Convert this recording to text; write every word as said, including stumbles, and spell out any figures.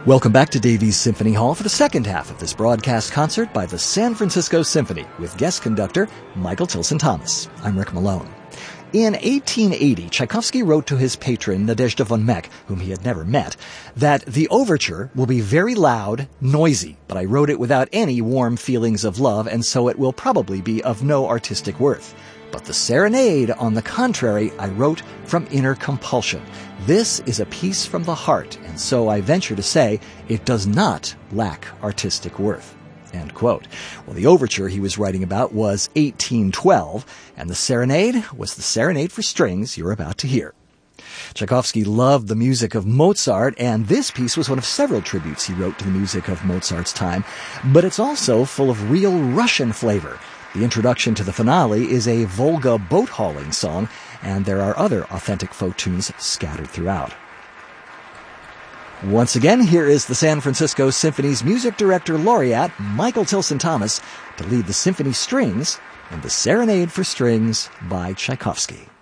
Welcome back to Davies Symphony Hall for the second half of this broadcast concert by the San Francisco Symphony with guest conductor Michael Tilson Thomas. I'm Rick Malone. In eighteen eighty, Tchaikovsky wrote to his patron, Nadezhda von Meck, whom he had never met, that the overture will be very loud, noisy, but I wrote it without any warm feelings of love, and so it will probably be of no artistic worth. But the serenade, on the contrary, I wrote from inner compulsion. This is a piece from the heart, and so I venture to say it does not lack artistic worth. End quote. Well, the overture he was writing about was eighteen twelve, and the serenade was the serenade for strings you're about to hear. Tchaikovsky loved the music of Mozart, and this piece was one of several tributes he wrote to the music of Mozart's time, but it's also full of real Russian flavor. The introduction to the finale is a Volga boat-hauling song, and there are other authentic folk tunes scattered throughout. Once again, here is the San Francisco Symphony's music director laureate, Michael Tilson Thomas, to lead the symphony strings in the Serenade for Strings by Tchaikovsky.